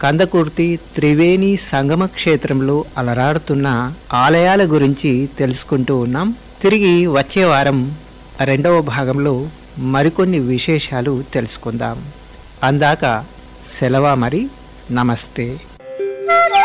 కందకుర్తి త్రివేణి సంగమ క్షేత్రంలో అలరాడుతున్న ఆలయాల గురించి తెలుసుకుంటూ ఉన్నాం. తిరిగి వచ్చే వారం రెండవ భాగంలో మరికొన్ని విశేషాలు తెలుసుకుందాం. అందాక సెలవా మరి. నమస్తే.